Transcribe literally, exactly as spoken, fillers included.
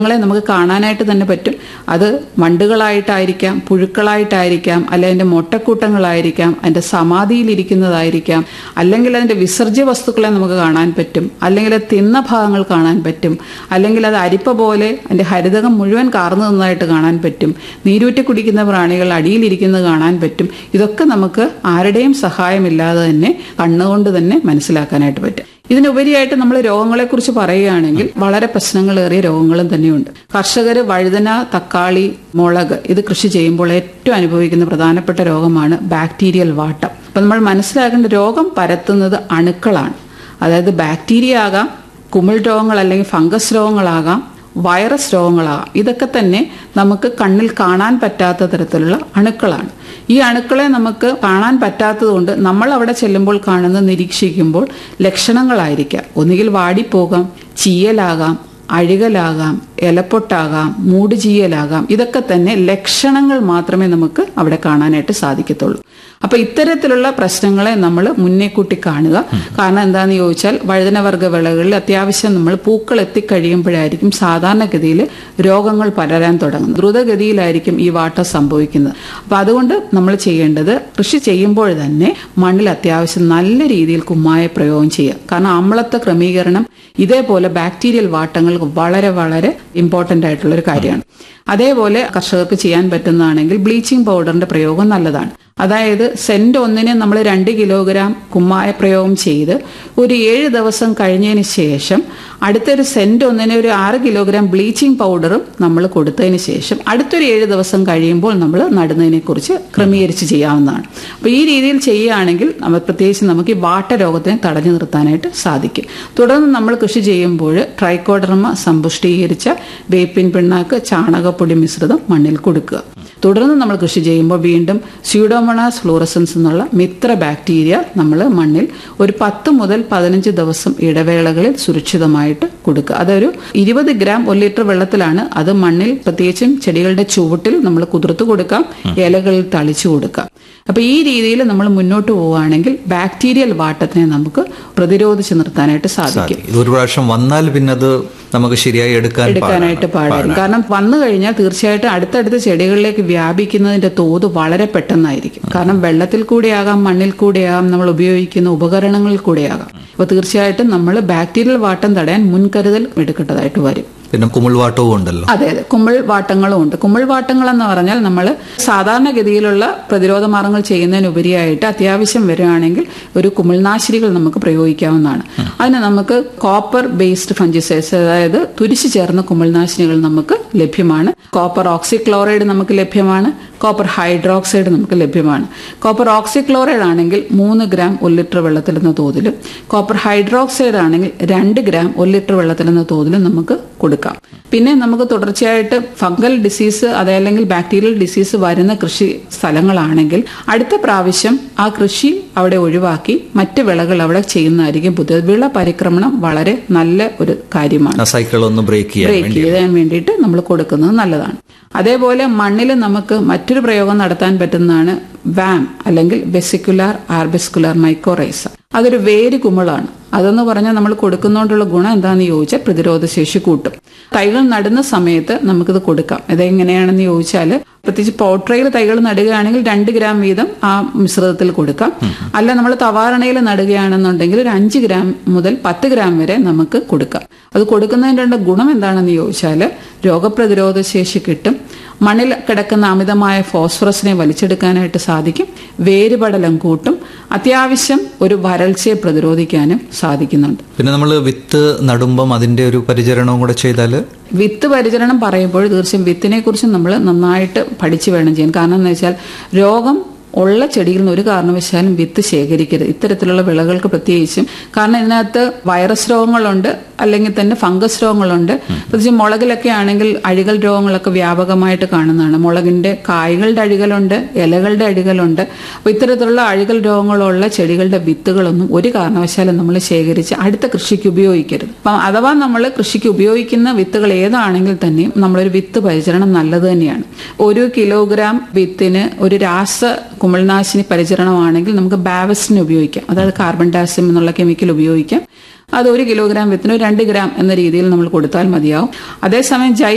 ങ്ങളെ നമുക്ക് കാണാനായിട്ട് തന്നെ പറ്റും. അത് വണ്ടുകളായിട്ടായിരിക്കാം, പുഴുക്കളായിട്ടായിരിക്കാം, അല്ലെ അതിന്റെ മൊട്ടക്കൂട്ടങ്ങളായിരിക്കാം, അതിന്റെ സമാധിയിലിരിക്കുന്നതായിരിക്കാം, അല്ലെങ്കിൽ അതിന്റെ വിസർജ്യ വസ്തുക്കളെ നമുക്ക് കാണാൻ പറ്റും, അല്ലെങ്കിൽ അത് തിന്ന ഭാഗങ്ങൾ കാണാൻ പറ്റും, അല്ലെങ്കിൽ അത് അരിപ്പ പോലെ അതിന്റെ ഹരിതകം മുഴുവൻ കാർന്നു നിന്നതായിട്ട് കാണാൻ പറ്റും, നീരൂറ്റി കുടിക്കുന്ന പ്രാണികൾ അടിയിലിരിക്കുന്നത് കാണാൻ പറ്റും. ഇതൊക്കെ നമുക്ക് ആരുടെയും സഹായമില്ലാതെ തന്നെ കണ്ണുകൊണ്ട് തന്നെ മനസ്സിലാക്കാനായിട്ട് പറ്റും. ഇതിനുപരിയായിട്ട് നമ്മൾ രോഗങ്ങളെക്കുറിച്ച് പറയുകയാണെങ്കിൽ വളരെ പ്രശ്നങ്ങളേറിയ രോഗങ്ങളും തന്നെയുണ്ട്. കർഷകർ വഴുതന, തക്കാളി, മുളക് ഇത് കൃഷി ചെയ്യുമ്പോൾ ഏറ്റവും അനുഭവിക്കുന്ന പ്രധാനപ്പെട്ട രോഗമാണ് ബാക്ടീരിയൽ വാട്ടം. അപ്പം നമ്മൾ മനസ്സിലാക്കേണ്ട രോഗം പരത്തുന്നത് അണുക്കളാണ്. അതായത് ബാക്ടീരിയ ആകാം, കുമിൾ രോഗങ്ങൾ അല്ലെങ്കിൽ ഫംഗസ് രോഗങ്ങളാകാം, വൈറസ് രോഗങ്ങളാകാം. ഇതൊക്കെ തന്നെ നമുക്ക് കണ്ണിൽ കാണാൻ പറ്റാത്ത തരത്തിലുള്ള അണുക്കളാണ്. ഈ അണുക്കളെ നമുക്ക് കാണാൻ പറ്റാത്തതുകൊണ്ട് നമ്മൾ അവിടെ ചെല്ലുമ്പോൾ കാണുന്ന നിരീക്ഷിക്കുമ്പോൾ ലക്ഷണങ്ങളായിരിക്കാം. ഒന്നുകിൽ വാടിപ്പോകാം, ചീയലാകാം, അഴുകലാകാം, ഇലപ്പൊട്ടാകാം, മൂടുചീയലാകാം. ഇതൊക്കെ തന്നെ ലക്ഷണങ്ങൾ മാത്രമേ നമുക്ക് അവിടെ കാണാനായിട്ട് സാധിക്കത്തുള്ളൂ. അപ്പൊ ഇത്തരത്തിലുള്ള പ്രശ്നങ്ങളെ നമ്മൾ മുന്നേ കൂട്ടി കാണുക. കാരണം എന്താണെന്ന് ചോദിച്ചാൽ വഴുതനവർഗ വിളകളിൽ അത്യാവശ്യം നമ്മൾ പൂക്കൾ എത്തിക്കഴിയുമ്പോഴായിരിക്കും സാധാരണഗതിയിൽ രോഗങ്ങൾ പടരാൻ തുടങ്ങുന്നത്. ദ്രുതഗതിയിലായിരിക്കും ഈ വാട്ടം സംഭവിക്കുന്നത്. അപ്പൊ അതുകൊണ്ട് നമ്മൾ ചെയ്യേണ്ടത് കൃഷി ചെയ്യുമ്പോൾ തന്നെ മണ്ണിൽ അത്യാവശ്യം നല്ല രീതിയിൽ കുമ്മായ പ്രയോഗം ചെയ്യുക. കാരണം അമ്ലത്വ ക്രമീകരണം ഇതേപോലെ ബാക്ടീരിയൽ വാട്ടങ്ങൾക്ക് വളരെ വളരെ ഇമ്പോർട്ടന്റ് ആയിട്ടുള്ള ഒരു കാര്യമാണ്. അതേപോലെ കർഷകർക്ക് ചെയ്യാൻ പറ്റുന്നതാണെങ്കിൽ ബ്ലീച്ചിങ് പൗഡറിന്റെ പ്രയോഗം നല്ലതാണ്. അതായത് സെന്റ് ഒന്നിന് നമ്മൾ രണ്ട് കിലോഗ്രാം കുമ്മായ പ്രയോഗം ചെയ്ത് ഒരു ഏഴ് ദിവസം കഴിഞ്ഞതിന് ശേഷം അടുത്തൊരു സെന്റ് ഒന്നിന് ഒരു ആറ് കിലോഗ്രാം ബ്ലീച്ചിങ് പൗഡറും നമ്മൾ കൊടുത്തതിന് ശേഷം അടുത്തൊരു ഏഴ് ദിവസം കഴിയുമ്പോൾ നമ്മൾ നടുന്നതിനെ കുറിച്ച് ക്രമീകരിച്ച് ചെയ്യാവുന്നതാണ്. അപ്പൊ ഈ രീതിയിൽ ചെയ്യുകയാണെങ്കിൽ നമ്മൾ പ്രത്യേകിച്ച് നമുക്ക് ഈ വാട്ട രോഗത്തിനെ തടഞ്ഞു നിർത്താനായിട്ട് സാധിക്കും. തുടർന്ന് നമ്മൾ കൃഷി ചെയ്യുമ്പോൾ ട്രൈക്കോഡർമ സമ്പുഷ്ടീകരിച്ച വേപ്പിൻ പിണ്ണാക്ക്, ചാണകപ്പൊടി മിശ്രിതം മണ്ണിൽ കൊടുക്കുക. തുടർന്ന് നമ്മൾ കൃഷി ചെയ്യുമ്പോൾ വീണ്ടും സ്യൂഡോമോണാസ് ഫ്ലൂറസൻസ് എന്നുള്ള മിത്ര ബാക്ടീരിയ നമ്മൾ മണ്ണിൽ ഒരു പത്ത് മുതൽ പതിനഞ്ച് ദിവസം ഇടവേളകളിൽ സുരക്ഷിതമായിട്ട് കൊടുക്കുക. അതൊരു ഇരുപത് ഗ്രാം ഒരു ലിറ്റർ വെള്ളത്തിലാണ്. അത് മണ്ണിൽ പ്രത്യേകിച്ചും ചെടികളുടെ ചുവട്ടിൽ നമ്മൾ കുതിർത്ത് കൊടുക്കാം, ഇലകളിൽ തളിച്ചു കൊടുക്കാം. അപ്പൊ ഈ രീതിയിൽ നമ്മൾ മുന്നോട്ട് പോവുകയാണെങ്കിൽ ബാക്ടീരിയൽ വാട്ടത്തിനെ നമുക്ക് പ്രതിരോധിച്ച് നിർത്താനായിട്ട് സാധിക്കും. ഒരു പ്രാവശ്യം വന്നാൽ പിന്നെ അത് നമുക്ക് ശരിയായി എടുക്കാനായിട്ട് പാടായിരിക്കും. കാരണം വന്നു കഴിഞ്ഞാൽ തീർച്ചയായിട്ടും അടുത്തടുത്ത ചെടികളിലേക്ക് വ്യാപിക്കുന്നതിന്റെ തോത് വളരെ പെട്ടെന്നായിരിക്കും. കാരണം വെള്ളത്തിൽ കൂടെയാകാം, മണ്ണിൽ കൂടെയാകാം, നമ്മൾ ഉപയോഗിക്കുന്ന ഉപകരണങ്ങളിൽ കൂടെയാകാം. അപ്പൊ തീർച്ചയായിട്ടും നമ്മൾ ബാക്ടീരിയൽ വാട്ടം തടയാൻ മുൻകരുതൽ എടുക്കേണ്ടതായിട്ട് വരും. പിന്നെ കുമിൾവാട്ടവും ഉണ്ടല്ലോ. അതെ അതെ കുമിൾ വാട്ടങ്ങളും ഉണ്ട്. കുമിൾ വാട്ടങ്ങൾ എന്ന് പറഞ്ഞാൽ നമ്മൾ സാധാരണഗതിയിലുള്ള പ്രതിരോധ മാർഗങ്ങൾ ചെയ്യുന്നതിനുപരിയായിട്ട് അത്യാവശ്യം വരികയാണെങ്കിൽ ഒരു കുമിൾനാശിനികൾ നമുക്ക് പ്രയോഗിക്കാവുന്നതാണ്. അതിന് നമുക്ക് കോപ്പർ ബേസ്ഡ് ഫംഗിസൈഡ്സ്, അതായത് തുരിശു ചേർന്ന കുമിൾനാശിനികൾ നമുക്ക് ലഭ്യമാണ്. കോപ്പർ ഓക്സിക്ലോറൈഡ് നമുക്ക് ലഭ്യമാണ്, കോപ്പർ ഹൈഡ്രോക്സൈഡ് നമുക്ക് ലഭ്യമാണ്. കോപ്പർ ഓക്സിക്ലോറൈഡ് ആണെങ്കിൽ മൂന്ന് ഗ്രാം ഒരു ലിറ്റർ വെള്ളത്തിലെന്ന തോതിലും, കോപ്പർ ഹൈഡ്രോക്സൈഡ് ആണെങ്കിൽ രണ്ട് ഗ്രാം ഒരു ലിറ്റർ വെള്ളത്തിലെന്ന തോതിലും നമുക്ക് കൊടുക്കാം. പിന്നെ നമുക്ക് തുടർച്ചയായിട്ട് ഫംഗൽ ഡിസീസ് അതല്ലെങ്കിൽ ബാക്ടീരിയൽ ഡിസീസ് വരുന്ന കൃഷി സ്ഥലങ്ങളാണെങ്കിൽ അടുത്ത പ്രാവശ്യം ആ കൃഷി അവിടെ ഒഴിവാക്കി മറ്റ് വിളകൾ അവിടെ ചെയ്യുന്നതായിരിക്കും പുതിയത്. വിള പരിക്രമണം വളരെ നല്ല ഒരു കാര്യമാണ്. സൈക്കിൾ ഒന്ന് ബ്രേക്ക് ചെയ്യാൻ വേണ്ടിയിട്ട് നമ്മൾ കൊടുക്കുന്നത് നല്ലതാണ്. അതേപോലെ മണ്ണിൽ നമുക്ക് മറ്റൊരു പ്രയോഗം നടത്താൻ പറ്റുന്നതാണ് വാം അല്ലെങ്കിൽ വെസിക്കുലാർ ആർബിസ്കുലാർ മൈക്കോറൈസ. അതൊരു വേര് കുമിളാണ്. അതെന്ന് പറഞ്ഞാൽ നമ്മൾ കൊടുക്കുന്നതുകൊണ്ടുള്ള ഗുണം എന്താണെന്ന് ചോദിച്ചാൽ പ്രതിരോധ ശേഷി കൂട്ടും. തൈകൾ നടുന്ന സമയത്ത് നമുക്കിത് കൊടുക്കാം. ഇതെങ്ങനെയാണെന്ന് ചോദിച്ചാൽ പ്രത്യേകിച്ച് പോട്രയിൽ തൈകൾ നടുകയാണെങ്കിൽ രണ്ട് ഗ്രാം വീതം ആ മിശ്രിതത്തിൽ കൊടുക്കാം. അല്ല നമ്മൾ തവാരണയിൽ നടുകയാണെന്നുണ്ടെങ്കിൽ ഒരു അഞ്ച് ഗ്രാം മുതൽ പത്ത് ഗ്രാം വരെ നമുക്ക് കൊടുക്കാം. അത് കൊടുക്കുന്നതിൻ്റെ ഗുണം എന്താണെന്ന് ചോദിച്ചാൽ രോഗപ്രതിരോധ ശേഷി കിട്ടും, മണ്ണിൽ കിടക്കുന്ന അമിതമായ ഫോസ്ഫറസിനെ വലിച്ചെടുക്കാനായിട്ട് സാധിക്കും, വേരുപടലം കൂട്ടും, അത്യാവശ്യം ഒരു വരൾച്ചയെ പ്രതിരോധിക്കാനും സാധിക്കുന്നുണ്ട്. പിന്നെ നമ്മൾ വിത്ത് നടുമ്പം അതിന്റെ ഒരു പരിചരണവും കൂടെ ചെയ്താൽ വിത്ത് പരിചരണം പറയുമ്പോൾ തീർച്ചയായും വിത്തിനെ കുറിച്ച് നമ്മൾ നന്നായിട്ട് പഠിച്ചു വേണം ചെയ്യാൻ. കാരണം എന്ന് വെച്ചാൽ രോഗം ഉള്ള ചെടിയിൽ നിന്ന് ഒരു കാരണവശാലും വിത്ത് ശേഖരിക്കരുത്, ഇത്തരത്തിലുള്ള വിളകൾക്ക് പ്രത്യേകിച്ചും. കാരണം ഇതിനകത്ത് വൈറസ് രോഗങ്ങളുണ്ട്, അല്ലെങ്കിൽ തന്നെ ഫംഗസ് രോഗങ്ങളുണ്ട്. പ്രത്യേകിച്ച് മുളകിലൊക്കെ ആണെങ്കിൽ അഴുകൽ രോഗങ്ങളൊക്കെ വ്യാപകമായിട്ട് കാണുന്നതാണ്. മുളകിന്റെ കായ്കളുടെ അഴുകലുണ്ട്, ഇലകളുടെ അഴുകലുണ്ട്. അപ്പോൾ ഇത്തരത്തിലുള്ള അഴുകൽ രോഗങ്ങളുള്ള ചെടികളുടെ വിത്തുകളൊന്നും ഒരു കാരണവശാലും നമ്മൾ ശേഖരിച്ച് അടുത്ത കൃഷിക്ക് ഉപയോഗിക്കരുത്. അപ്പം അഥവാ നമ്മൾ കൃഷിക്ക് ഉപയോഗിക്കുന്ന വിത്തുകൾ ഏതാണെങ്കിൽ തന്നെയും നമ്മളൊരു വിത്ത് പരിചരണം നല്ലത് തന്നെയാണ്. ഒരു കിലോഗ്രാം വിത്തിന് ഒരു രാസ കുമിൾനാശിനി പരിചരണമാണെങ്കിൽ നമുക്ക് ബാവസ്റ്റിന് ഉപയോഗിക്കാം. അതായത് കാർബൺ ഡാസിയം എന്നുള്ള കെമിക്കൽ ഉപയോഗിക്കാം. അത് ഒരു കിലോഗ്രാം വിത്തിന് രണ്ട് ഗ്രാം എന്ന രീതിയിൽ നമ്മൾ കൊടുത്താൽ മതിയാവും. അതേസമയം ജൈവ